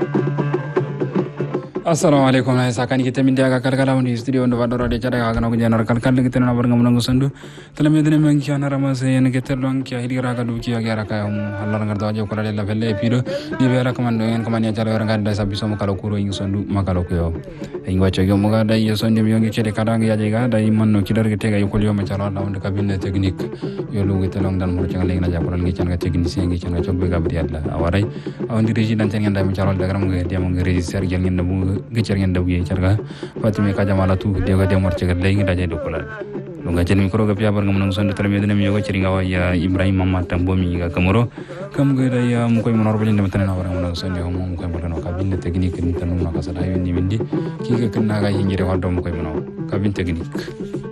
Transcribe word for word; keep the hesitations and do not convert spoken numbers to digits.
Assalamu alaikum na sakani kita minta agak kal-kala di studio untuk vador ada cara agak nak jalan kal-kal kita nak barang menunggu sandu. Telah medina mengkian nama saya yang kita luang kia hilir agak duki agak rakai um halar ngerti aja kalau ada level epido di bawah komando yang komando cara orang kada sabi sama kalau kuro ing sandu makalo kyo. Ing baca kyo moga ada iyo sandu yang kita kadang ya jaga ada iman no kidar kita kayu kuliah macam orang daun kabin teknik. Yo lu kita long dan murcang lagi naja kalau lagi cangga teknis yang kita cangga coba gabriel lah. Awarai awan diri dan cangga anda macam orang dalam dia mengregister yang nabu gicer ngeen daw ye carga fatime ka jamala tu de ga demor ci lay ngi dajé dokolal lu nga jël micro ga piabar nga mëna sondu tele medina mi yoga ci nga wa ya ibrahim mamad tambo mi ga kamoro kam ga day am koy mëna robali ndam tan na wara mëna sondu ho mom koy mëna ka bin technique ni tan no ka sa day ni windi ki ga kan na ga yi ngi re wa dom koy mëna ka bin technique